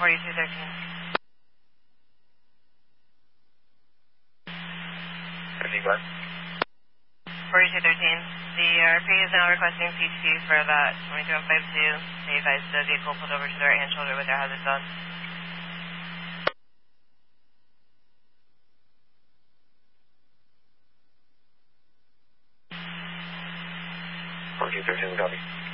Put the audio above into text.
4213. 4213. The RP is now requesting CTP for that 2152. They advised the vehicle pulled over to the right hand shoulder with their hazards on. Copy.